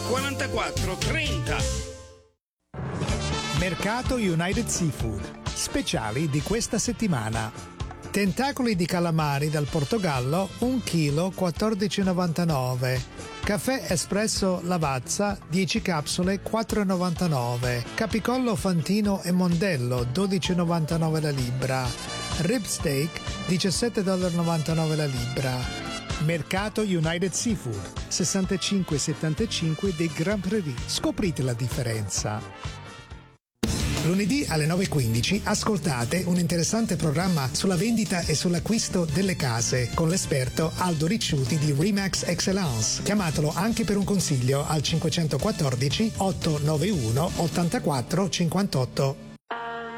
44 30. Mercato United Seafood. Speciali di questa settimana. Tentacoli di calamari dal Portogallo, 1 kg 14,99. Caffè espresso Lavazza, 10 capsule 4,99. Capicollo Fantino e Mondello, 12,99 la libra. Rib steak, $17,99 la libra. Mercato United Seafood, 6575 dei Grand Prairie. Scoprite la differenza. Lunedì alle 9:15 ascoltate un interessante programma sulla vendita e sull'acquisto delle case con l'esperto Aldo Ricciuti di Remax Excellence. Chiamatelo anche per un consiglio al 514 891 84 58.